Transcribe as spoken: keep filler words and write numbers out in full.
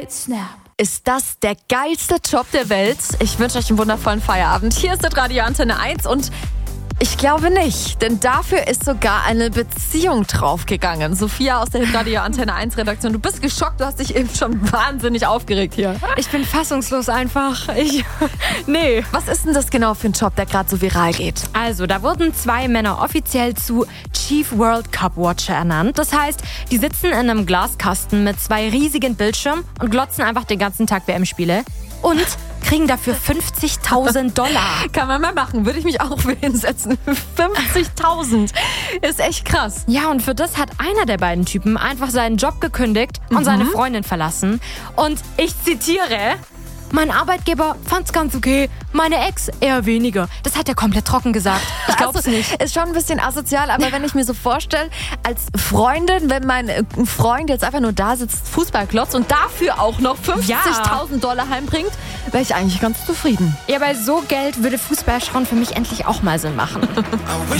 Snap. Ist das der geilste Job der Welt? Ich wünsche euch einen wundervollen Feierabend. Hier ist das Radio Antenne eins und ich glaube nicht, denn dafür ist sogar eine Beziehung draufgegangen. Sophia aus der Radio Antenne eins Redaktion, du bist geschockt, du hast dich eben schon wahnsinnig aufgeregt hier. Ich bin fassungslos einfach. Ich, nee. Was ist denn das genau für ein Job, der gerade so viral geht? Also, da wurden zwei Männer offiziell zu Chief World Cup Watcher ernannt. Das heißt, die sitzen in einem Glaskasten mit zwei riesigen Bildschirmen und glotzen einfach den ganzen Tag W M-Spiele und kriegen dafür fünfzigtausend Dollar. Kann man mal machen, würde ich mich auch für hinsetzen. fünfzigtausend ist echt krass. Ja, und für das hat einer der beiden Typen einfach seinen Job gekündigt und mhm. seine Freundin verlassen. Und ich zitiere: Mein Arbeitgeber fand's ganz okay, meine Ex eher weniger. Das hat er komplett trocken gesagt. Ich glaub's also, nicht. Ist schon ein bisschen asozial, aber wenn ich mir so vorstelle, als Freundin, wenn mein Freund jetzt einfach nur da sitzt, Fußball klotzt und dafür auch noch fünfzigtausend Dollar heimbringt, wäre ich eigentlich ganz zufrieden. Ja, bei so Geld würde Fußball schauen für mich endlich auch mal Sinn machen.